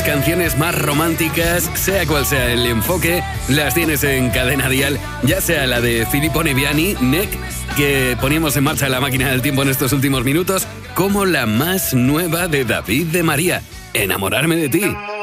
canciones más románticas, sea cual sea el enfoque, las tienes en Cadena Dial, ya sea la de Filippo Neviani, Neck, que poníamos en marcha la máquina del tiempo en estos últimos minutos, como la más nueva de David de María, Enamorarme de ti.